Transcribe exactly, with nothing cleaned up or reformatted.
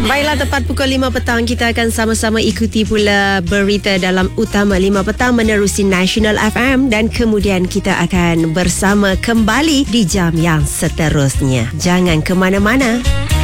Baiklah, tepat pukul lima petang kita akan sama-sama ikuti pula berita dalam Utama lima petang menerusi National F M dan kemudian kita akan bersama kembali di jam yang seterusnya. Jangan ke mana-mana.